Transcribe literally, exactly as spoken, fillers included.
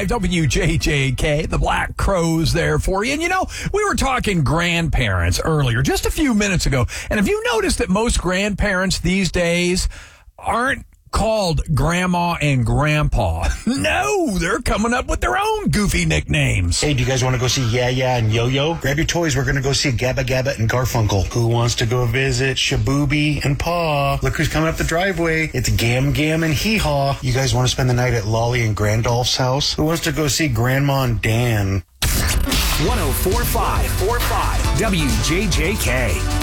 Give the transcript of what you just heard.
five W J J K, the Black Crowes there for you. And, you know, we were talking grandparents earlier, just a few minutes ago. And have you noticed that most grandparents these days aren't called Grandma and Grandpa? No, they're coming up with their own goofy nicknames. Hey, do you guys want to go see Yeah Yeah and Yo-Yo? Grab your toys. We're going to go see Gabba Gabba and Garfunkel. Who wants to go visit Shabooby and Pa? Look who's coming up the driveway. It's Gam Gam and Hee Haw. You guys want to spend the night at Lolly and Grandolph's house? Who wants to go see Grandma and Dan? one oh four point five W J J K.